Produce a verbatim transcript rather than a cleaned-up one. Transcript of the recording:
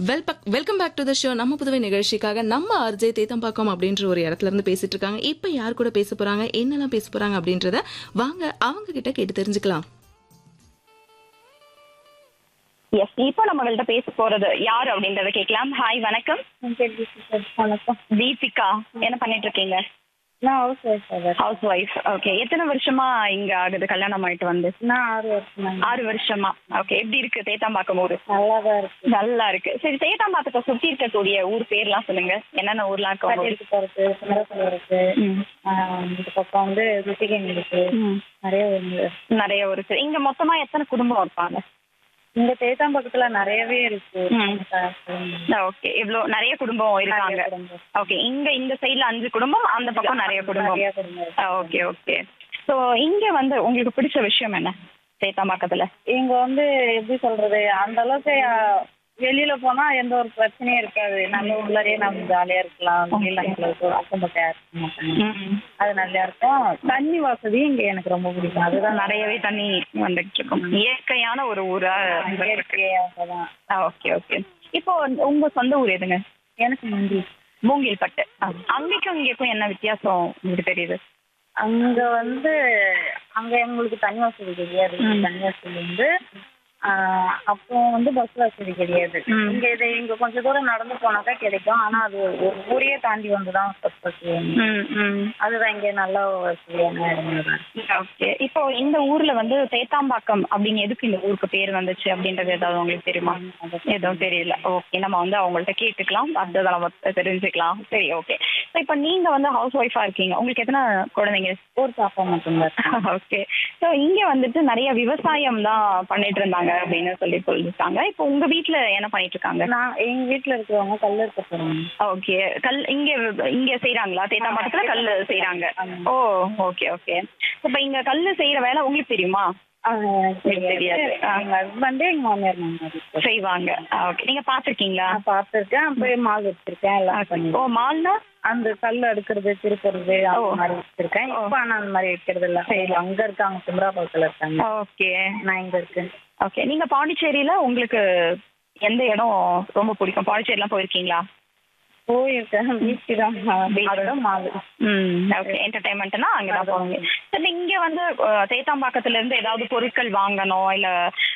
Well welcome back to the show. நம்ம புதுவை நிகழ்ச்சிக்காக நம்ம ஆர்ஜே தேத்தம்பாக்கம் அப்படின்ற ஒரு இடத்துல இருந்து பேசிட்டு இருக்காங்க. இப்ப யார் கூட பேச போறாங்க, என்னெல்லாம் பேச போறாங்க அப்படின்றத வாங்க அவங்க கிட்ட கேட்டு தெரிஞ்சுக்கலாம். எஸ், இப்போ நம்மள்ட்ட பேச போறது யாரு அப்படின்றத கேட்கலாம். ஹாய், வணக்கம். வணக்கம். தீபிகா, என்ன பண்ணிட்டு இருக்கீங்க? நான் house wife sir. House wife. Okay, எத்தனை வருஷமா இங்க ஆகுது கல்யாணம் ஆயிட்டு வந்து? நான் ஆறு வருஷம். ஆறு வருஷமா. ஓகே, எப்படி இருக்கு தேத்தாம்பாக்கம் ஊரு? நல்லா தான் இருக்கு. நல்லா இருக்கு. சரி, தேத்தாம்பாக்கத்தை சுத்தி இருக்கக்கூடிய ஊர் பேர்லாம் சொல்லுங்க. என்னென்ன ஊர்லாம் இருக்கு? கட்டிருக்கு இருக்கு, சுந்தரப்பள்ளி இருக்கு, இந்த பக்கம் வந்து ருத்திகன் இருக்கு, நிறைய ஊரு. நிறைய ஊர். சரி, இங்க மொத்தமா எத்தனை குடும்பம் இருப்பாங்க? இந்த தேத்தாம்பாக்கத்துல நிறையவே இருக்கு. ஓகே, இவ்வளவு நிறைய குடும்பம் இருக்காங்க. ஓகே, இங்க இந்த சைடுல அஞ்சு குடும்பம், அந்த பக்கம் நிறைய குடும்பம். Okay okay. ஸோ இங்க வந்து உங்களுக்கு பிடிச்ச விஷயம் என்ன தேத்தாம்பாக்கத்துல? இங்க வந்து எப்படி சொல்றது, அந்த அளவுக்கு வெளியில போனா எந்த ஒரு பிரச்சனையும் இருக்காது. நம்ம உள்ளாரே நம்ம ஜாலியா இருக்கலாம். அக்கம் பக்கம் இருக்க மாட்டாங்க. அது நல்லா இருக்கும். தண்ணி வசதி இங்க எனக்கு ரொம்ப பிடிக்கும். அதுதான் நிறையவே தண்ணி வந்துட்டு இருக்கும். இயற்கையான ஒரு ஊரா இயற்கையாகதான். Okay okay. இப்போ உங்க சொந்த ஊர் எதுங்க? எனக்கு முந்தி மூங்கில்பட்டு. அங்கேக்கும் இங்கேக்கும் என்ன வித்தியாசம் உங்களுக்கு தெரியுது? அங்க வந்து அங்க எங்களுக்கு தண்ணி வசதி கிடையாது. தண்ணி வசதி வந்து அப்போ வந்து பஸ் வசதி கிடையாது. இங்க இது இங்க கொஞ்சம் தூரம் நடந்து போனாக்கா கிடைக்கும். ஆனா அது ஒரு ஊரையே தாண்டி வந்துதான் பஸ் வசதி. அதுதான் இங்க நல்ல வசதியான இடம். ஓகே. இப்போ இந்த ஊர்ல வந்து தேத்தாம்பாக்கம் அப்படிங்க எதுக்கு இந்த ஊருக்கு பேர் வந்துச்சு அப்படின்றது ஏதாவது உங்களுக்கு தெரியுமா? எதுவும் தெரியல. ஓகே, நம்ம வந்து அவங்கள்ட்ட கேட்டுக்கலாம், அடுத்ததை நம்ம தெரிஞ்சுக்கலாம். சரி, ஓகே. ஸோ இப்போ நீங்க வந்து ஹவுஸ் ஒய்ஃபா இருக்கீங்க. உங்களுக்கு எத்தனை குழந்தைங்க? ஒரு பாப்பா மட்டும்தான். ஓகே. ஸோ இங்க வந்துட்டு நிறைய விவசாயம் தான் பண்ணிட்டு இருந்தாங்க அப்படின்னு சொல்லி சொல்லிருக்காங்க. இப்போ உங்க வீட்டுல என்ன பண்ணிட்டு இருக்காங்க? நான் எங்க வீட்டுல இருக்கிறவங்க கல் இருக்க போறாங்க. ஓகே. கல் இங்க இங்க செய்யறாங்களா? தேத்தாம்பாக்கத்துல கல் செய்யறாங்க. ஓ, ஓகே ஓகே. இப்ப இங்க கல்லு செய்யற வேலை உங்களுக்கு தெரியுமா? தெரியாது. எங்க ஹஸ்பண்ட் எங்க மாமியார் மாமியார் செய்வாங்க. ஓகே, நீங்க பாத்துருக்கீங்களா? பாத்துருக்கேன். போய் மால் வச்சிருக்கேன். எல்லாம் பண்ணி. ஓ, மால்னா அந்த கல் அடுக்கிறது, திருக்கிறது, அந்த மாதிரி வச்சிருக்கேன். இப்ப ஆனா அந்த மாதிரி வைக்கிறது இல்ல. சரி, அங்க இருக்காங்க, குமராபாக்கத்துல இருக்காங்க. ஓகே, நான் இங்க இருக்கேன். ஓகே. நீங்க பாண்டிச்சேரியில உங்களுக்கு எந்த இடம் ரொம்ப பிடிக்கும்? பாண்டிச்சேரிலாம் போயிருக்கீங்களா? போயிருக்கேன். பீச் தான், மால். ம், ஓகே. என்டர்டைன்மெண்ட்னா அங்கதான் போவாங்க. சரி, இங்க வந்து தேத்தாம்பாக்கத்துல இருந்து ஏதாவது பொருட்கள் வாங்கணும் இல்ல